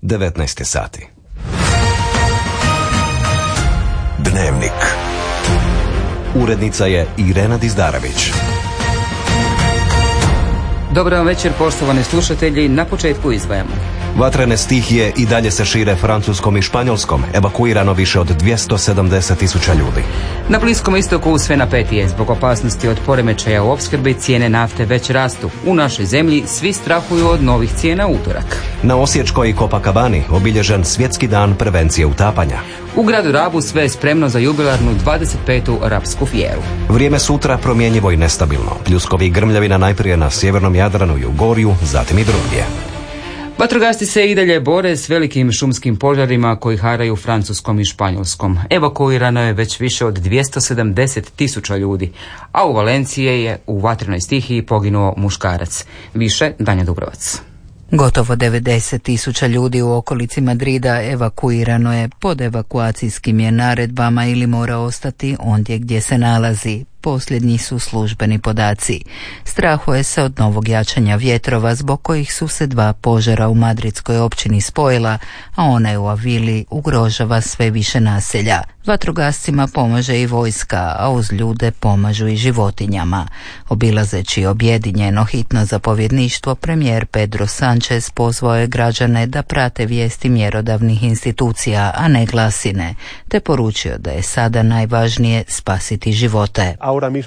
19 sati. Dnevnik. Urednica je Irena Dizdarević. Dobar vam večer, poštovani slušatelji. Na početku izdvajamo. Vatrene stihije i dalje se šire Francuskom i Španjolskom. Evakuirano više od 270.000 ljudi. Na Bliskom istoku sve napetije. Zbog opasnosti od poremećaja u opskrbi cijene nafte već rastu. U našoj zemlji svi strahuju od novih cijena utorak. Na Osječkoj i Copacabani obilježen svjetski dan prevencije utapanja. U gradu Rabu sve je spremno za jubilarnu 25. Rapsku fijeru. Vrijeme sutra promjenjivo i nestabilno. Pljuskovi i grmljavina najprije na sjevernom Jadranu i u Gorju, zatim i drugdje. Vatrogasci se i dalje bore s velikim šumskim požarima koji haraju u Francuskom i Španjolskom. Evakuirano je već više od 270.000 ljudi, a u Valenciji je u vatrenoj stihiji poginuo muškarac. Više Danja Dubrovac. Gotovo 90.000 ljudi u okolici Madrida evakuirano je, pod evakuacijskim je naredbama ili mora ostati ondje gdje se nalazi. Posljednji su službeni podaci. Strahuje se od novog jačanja vjetrova zbog kojih su se 2 požara u madridskoj općini spojila, a ona u Avili ugrožava sve više naselja. Vatrogascima pomaže i vojska, a uz ljude pomažu i životinjama. Obilazeći objedinjeno hitno zapovjedništvo, premijer Pedro Sánchez pozvao je građane da prate vijesti mjerodavnih institucija, a ne glasine, te poručio da je sada najvažnije spasiti živote.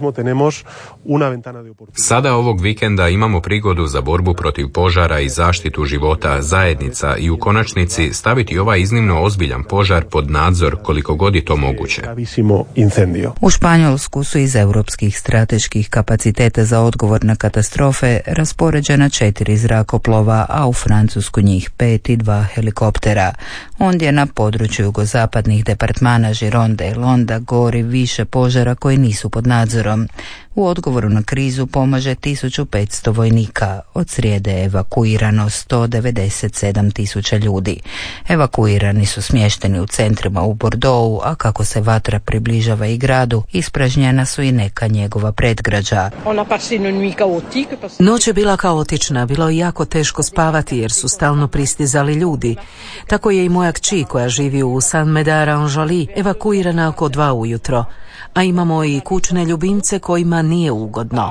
Sada ovog vikenda imamo prigodu za borbu protiv požara i zaštitu života zajednica i u konačnici staviti ovaj iznimno ozbiljan požar pod nadzor koliko god je to moguće. U Španjolsku su iz europskih strateških kapaciteta za odgovor na katastrofe raspoređena 4 zrakoplova, a u Francusku njih 5 i 2 helikoptera. Ondje na području jugozapadnih departmana Gironde i Londa gori više požara koji nisu pod nadzorom. U odgovoru na krizu pomaže 1500 vojnika. Od srijede je evakuirano 197.000 ljudi. Evakuirani su smješteni u centrima u Bordeauxu, a kako se vatra približava i gradu, ispražnjena su i neka njegova predgrađa. Noć je bila kaotična, bilo je jako teško spavati jer su stalno pristizali ljudi. Tako je i moja kći koja živi u Saint-Médard-en-Jallis evakuirana oko 2 ujutro. A imamo i kućne ljubimce kojima nije ugodno.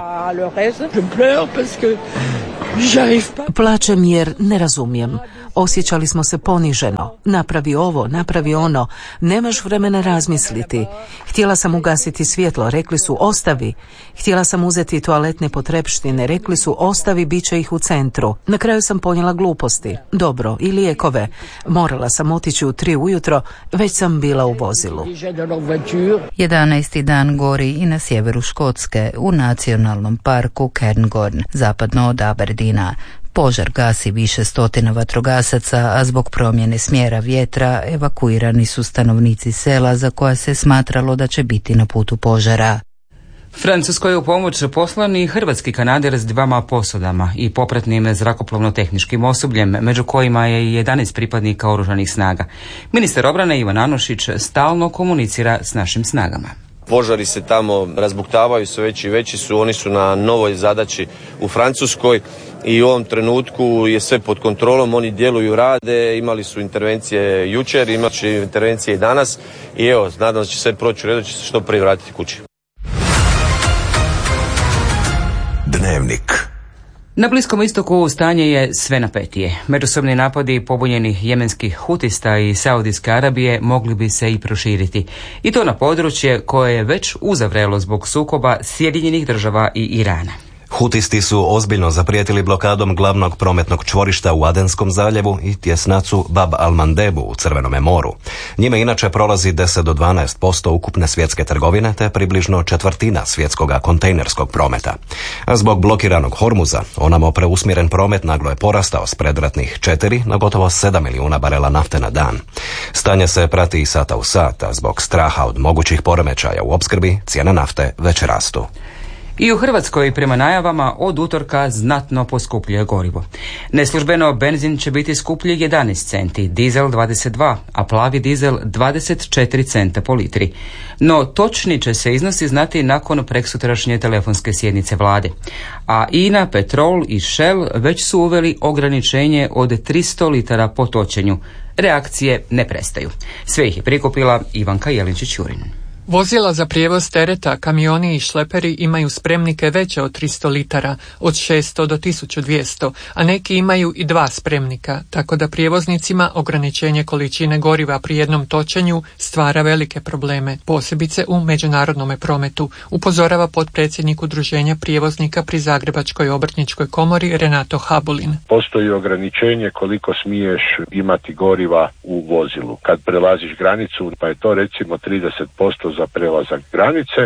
Plačem jer ne razumijem. Osjećali smo se poniženo. Napravi ovo, napravi ono. Nemaš vremena razmisliti. Htjela sam ugasiti svjetlo, rekli su ostavi. Htjela sam uzeti toaletne potrepštine, rekli su ostavi, bit će ih u centru. Na kraju sam ponijela gluposti. Dobro, i lijekove. Morala sam otići u 3 ujutro, već sam bila u vozilu. 11. dan gori i na sjeveru Škotske, u nacionalnom parku Cairngorm, zapadno od Aberdeena. Požar gasi više stotina vatrogasaca, a zbog promjene smjera vjetra evakuirani su stanovnici sela za koja se smatralo da će biti na putu požara. Francuskoj je u pomoć poslan i hrvatski kanader s 2 posudama i popratnim zrakoplovno-tehničkim osobljem, među kojima je i 11 pripadnika oružanih snaga. Ministar obrane Ivan Anušić stalno komunicira s našim snagama. Požari se tamo razbuktavaju, sve veći i veći su, oni su na novoj zadaći u Francuskoj i u ovom trenutku je sve pod kontrolom, oni djeluju, rade, imali su intervencije jučer, imat će intervencije i danas i evo, nadam se da će sve proći u redu, će se što prije vratiti kući. Dnevnik. Na Bliskom istoku stanje je sve napetije. Međusobni napadi pobunjenih jemenskih hutista i Saudijske Arabije mogli bi se i proširiti. I to na područje koje je već uzavrelo zbog sukoba Sjedinjenih Država i Irana. Hutisti su ozbiljno zaprijetili blokadom glavnog prometnog čvorišta u Adenskom zaljevu i tjesnacu Bab al-Mandebu u Crvenome moru. Njime inače prolazi 10 do 12% ukupne svjetske trgovine te približno 1/4 svjetskoga kontejnerskog prometa. A zbog blokiranog Hormuza, onamo preusmjeren promet naglo je porastao s predratnih 4 na gotovo 7 milijuna barela nafte na dan. Stanje se prati i sata u sat, a zbog straha od mogućih poremećaja u opskrbi, cijene nafte već rastu. I u Hrvatskoj prema najavama od utorka znatno poskupljuje gorivo. Neslužbeno benzin će biti skuplji 11 centi, dizel 22, a plavi dizel 24 centa po litri. No točni će se iznosi znati nakon preksutrašnje telefonske sjednice vlade. A INA, Petrol i Shell već su uveli ograničenje od 300 litara po točenju. Reakcije ne prestaju. Sve ih je prikupila Ivanka Jelinčić-Jurin. Vozila za prijevoz tereta, kamioni i šleperi imaju spremnike veće od 300 litara, od 600 do 1200, a neki imaju i 2 spremnika, tako da prijevoznicima ograničenje količine goriva pri jednom točenju stvara velike probleme, posebice u međunarodnom prometu, upozorava potpredsjednik Udruženja prijevoznika pri Zagrebačkoj obrtničkoj komori Renato Habulin. Postoji ograničenje koliko smiješ imati goriva u vozilu. Kad prelaziš granicu, pa je to recimo 30% za prelazak granice,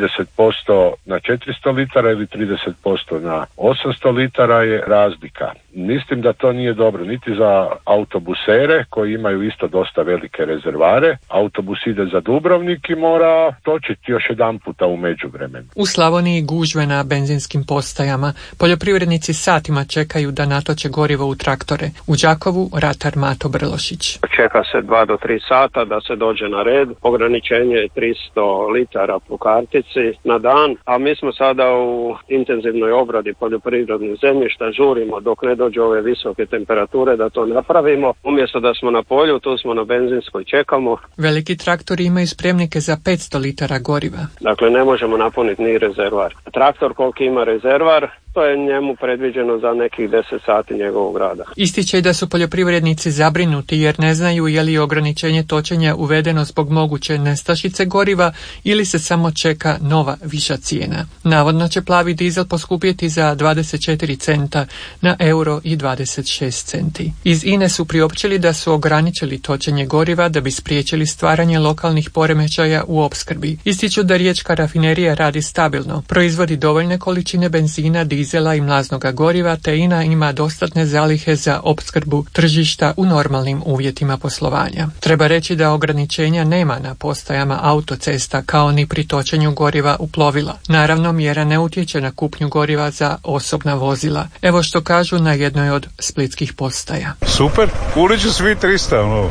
30% na 400 litara ili 30% na 800 litara je razlika. Mislim da to nije dobro niti za autobusere koji imaju isto dosta velike rezervare. Autobus ide za Dubrovnik i mora točiti još jedan puta u međuvremenu. U Slavoniji gužve na benzinskim postajama. Poljoprivrednici satima čekaju da natoče gorivo u traktore. U Đakovu ratar Mato Brlošić. Čeka se 2 do 3 sata da se dođe na red. Ograničenje je 300 litara po kartici na dan, a mi smo sada u intenzivnoj obradi poljoprivrednih zemljišta, žurimo dok ne dođe ove visoke temperature da to napravimo. Umjesto da smo na polju, tu smo na benzinskoj, čekamo. Veliki traktori imaju spremnike za 500 litara goriva. Dakle, ne možemo napuniti ni rezervar. Traktor koliko ima rezervar, to je njemu predviđeno za nekih 10 sati njegovog rada. Ističe da su poljoprivrednici zabrinuti jer ne znaju je li ograničenje točenja uvedeno zbog moguće nestašice goriva ili se samo čeka nova viša cijena. Navodno će plavi dizel poskupjeti za 24 centa na euro i 26 centi. Iz INE su priopćili da su ograničili točenje goriva da bi spriječili stvaranje lokalnih poremećaja u opskrbi. Ističu da riječka rafinerija radi stabilno, proizvodi dovoljne količine benzina, dizela i mlaznoga goriva, te INA ima dostatne zalihe za opskrbu tržišta u normalnim uvjetima poslovanja. Treba reći da ograničenja nema na postajama autocesta kao ni pri točenju goriva u plovila. Naravno, mjera ne utječe na kupnju goriva za osobna vozila. Evo što kažu na jednoj od splitskih postaja. Super, punit ću svi 300.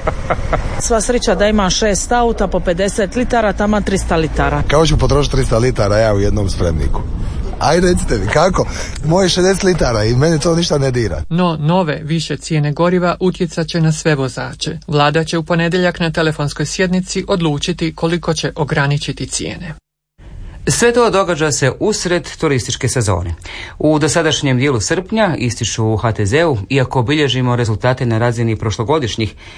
Sva sreća da ima 6 auta po 50 litara, tamo 300 litara. Kako ću potrošiti 300 litara ja u jednom spremniku? Ajde, recite mi, kako? Moje 60 litara i mene to ništa ne dira. No, nove, više cijene goriva utjecat će na sve vozače. Vlada će u ponedjeljak na telefonskoj sjednici odlučiti koliko će ograničiti cijene. Sve to događa se usred turističke sezone. U dosadašnjem dijelu srpnja, ističu u HTZ-u, iako bilježimo rezultate na razini prošlogodišnjih,